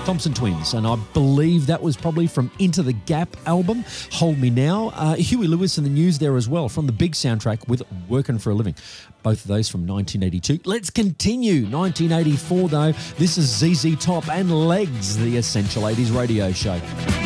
Thompson Twins, and I believe that was probably from Into the Gap album, Hold Me Now. Huey Lewis and the News there as well, from the big soundtrack with Working for a Living. Both of those from 1982. Let's continue. 1984 though. This is ZZ Top and Legs, the Essential 80s radio show.